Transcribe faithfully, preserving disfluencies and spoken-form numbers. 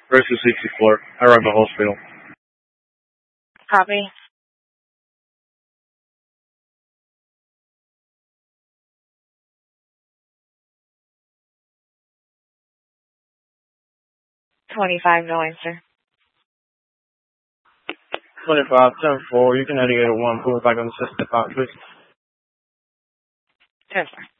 Versus sixty-four. Arrival Hospital. Copy. twenty-five, no answer. twenty-five, ten four. You can navigate at one. Pull it back on the system, please. Yes, sir.